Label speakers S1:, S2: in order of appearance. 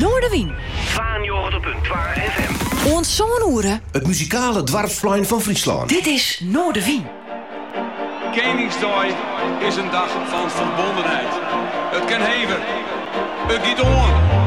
S1: Noorderwien.
S2: Van Jorder.12 FM.
S1: Ons zo'n oeren.
S3: Het muzikale dwarfsplein van Friesland.
S1: Dit is Noorderwien.
S4: Koningsdag is een dag van verbondenheid. Het kan hever, het giet on.